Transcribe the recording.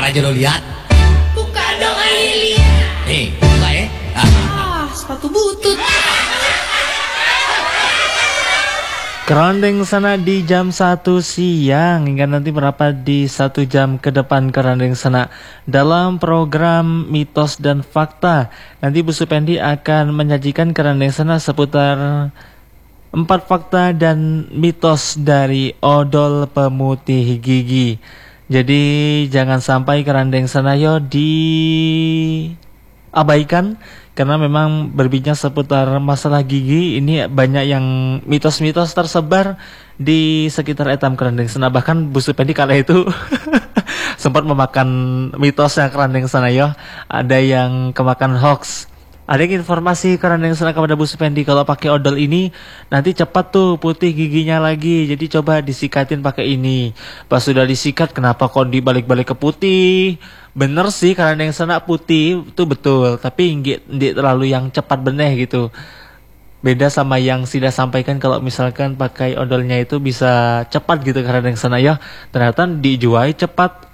aja lo lihat. Buka dong lihat. Buka ya. Sepatu butut. Kerandeng sana di jam 1 siang hingga nanti berapa di 1 jam ke depan Kerandeng sana dalam program Mitos dan Fakta. Nanti Bu Supendi akan menyajikan Kerandeng sana seputar 4 fakta dan mitos dari odol pemutih gigi. Jadi jangan sampai Kerandeng sana yo diabaikan. Karena memang berbincang seputar masalah gigi ini banyak yang mitos-mitos tersebar di sekitar etam Kerandeng sana. Bahkan Bu Supendi kala itu sempat memakan mitosnya Kerandeng sana ya. Ada yang kemakan hoax. Ada yang informasi Kerandeng sana kepada Bu Supendi kalau pakai odol ini nanti cepat tuh putih giginya lagi. Jadi coba disikatin pakai ini. Pas sudah disikat kenapa kok dibalik-balik ke putih? Bener sih Kerandeng sana putih itu betul, tapi nggak terlalu yang cepat beneh gitu. Beda sama yang Sida sampaikan kalau misalkan pakai odolnya itu bisa cepat gitu Kerandeng sana ya. Ternyata dijual cepat.